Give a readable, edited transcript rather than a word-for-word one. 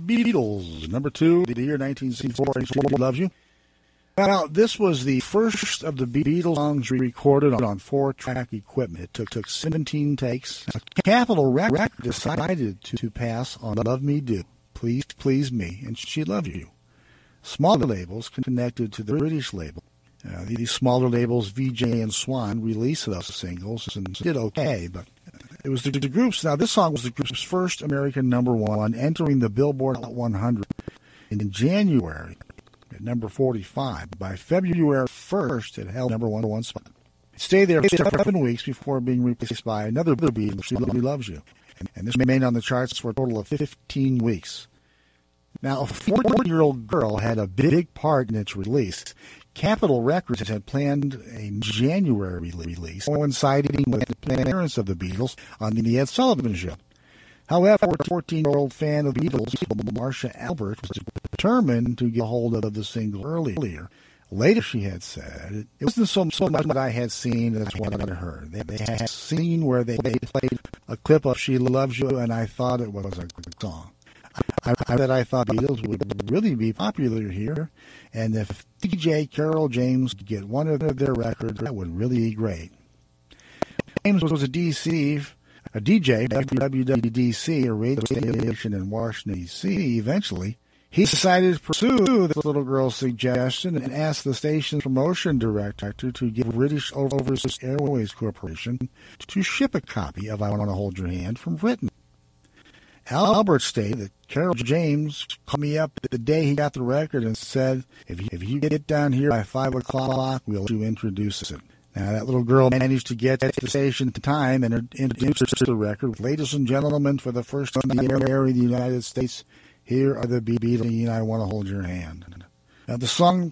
Beatles, number 2, the year 1964, She Loves You. Now, this was the first of the Beatles songs recorded on 4-track equipment. It took 17 takes. Capitol Records decided to pass on Love Me Do, Please Please Me, and She Loves You. Smaller labels connected to the British label. These smaller labels, Vee-Jay and Swan, released those singles and did okay, but it was the group's. Now, this song was the group's first American number 1, entering the Billboard Hot 100 in January at number 45. By February 1st, it held number 1 spot. It stayed there for 7 weeks before being replaced by another Beatle, She Loves You. And this remained on the charts for a total of 15 weeks. Now, a 4-year-old girl had a big part in its release. Capitol Records had planned a January release, coinciding with the appearance of the Beatles on the Ed Sullivan Show. However, a 14-year-old fan of the Beatles, Marsha Albert, was determined to get a hold of the single earlier. Later, she had said, it wasn't so much what I had seen as what I heard. They had a scene where they played a clip of She Loves You, and I thought it was a good song. I thought the Beatles would really be popular here, and if DJ Carol James could get one of their records, that would really be great. James was a DJ, WWDC, a radio station in Washington, D.C. Eventually, he decided to pursue this little girl's suggestion and asked the station's promotion director to give British Overseas Airways Corporation to ship a copy of I Want to Hold Your Hand from Britain. Albert stated that Carol James called me up the day he got the record and said, if you get down here by 5 o'clock, we'll let you introduce it. Now, that little girl managed to get to the station in time and introduced the record. Ladies and gentlemen, for the first time in the area of the United States, here are the Beatles, I Want to Hold Your Hand. Now, the song